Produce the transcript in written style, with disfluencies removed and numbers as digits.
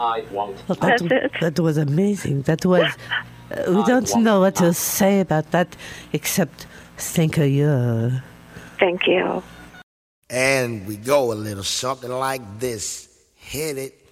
Well, That's it. that was amazing. That was. We don't know what to say about that except thank you. Thank you. And we go a little something like this. Hit it.